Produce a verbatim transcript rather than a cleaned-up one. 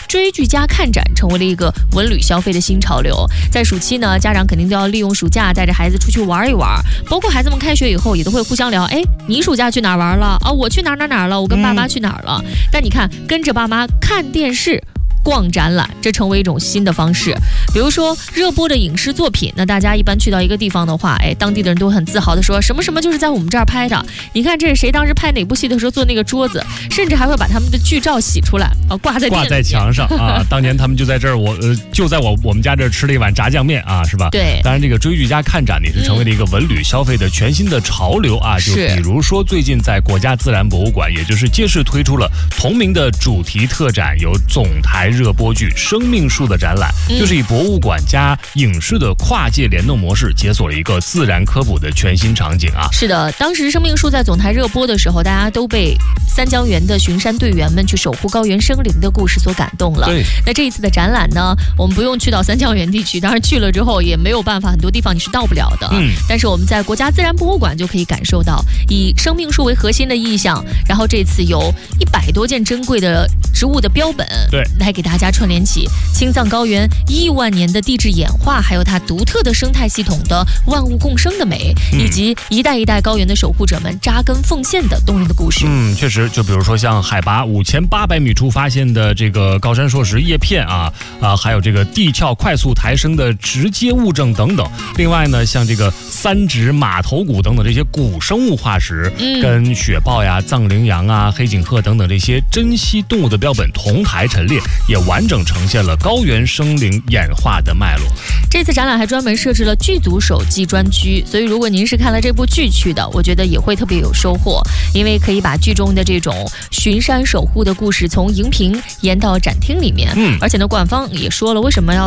追剧加看展成为了一个文旅消费的新潮流。在暑期呢，家长肯定都要利用暑假带着孩子出去玩一玩，包括孩子们开学以后也都会互相聊，哎，你暑假去哪儿玩了啊？我去哪儿哪儿哪儿了？我跟爸妈去哪儿了？嗯、但你看，跟着爸妈看电视、逛展览，这成为一种新的方式。比如说热播的影视作品，那大家一般去到一个地方的话，哎，当地的人都很自豪的说什么什么就是在我们这儿拍的。你看这是谁当时拍哪部戏的时候做那个桌子，甚至还会把他们的剧照洗出来啊，挂在挂在墙上啊。当年他们就在这儿，我呃就在我我们家这儿吃了一碗炸酱面啊，是吧？ 对。 当然，这个追剧加看展也是成为了一个文旅消费的全新的潮流啊。嗯、就比如说最近在国家自然博物馆，也就是届时推出了同名的主题特展，由总台热播剧《生命树》的展览，嗯、就是以博物馆加影视的跨界联动模式，解锁了一个自然科普的全新场景啊！ 是的，当时《生命树》在总台热播的时候，大家都被三江源的巡山队员们去守护高原生灵的故事所感动了。 对， 那这一次的展览呢，我们不用去到三江源地区，当然去了之后也没有办法，很多地方你是到不了的。嗯，但是我们在国家自然博物馆就可以感受到以生命树为核心的意象，然后这次有一百多件珍贵的植物的标本， 对， 来给大家串联起青藏高原亿万年的地质演化，还有它独特的生态系统的万物共生的美，嗯、以及一代一代高原的守护者们扎根奉献的动人的故事。 嗯，确实，就比如说像海拔五千八百米处发现的这个高山硕石叶片啊啊，还有这个地壳快速抬升的直接物证等等。另外呢，像这个三指马头骨等等这些古生物化石，嗯、跟雪豹呀、藏羚羊啊、黑颈鹤等等这些珍稀动物的标本同台陈列，也完整呈现了高原生灵演化的脉络。 这次展览还专门设置了剧组手记专区，所以如果您是看了这部剧去的，我觉得也会特别有收获，因为可以把剧中的这种巡山守护的故事从荧屏延到展厅里面。嗯，而且呢，馆方也说了为什么要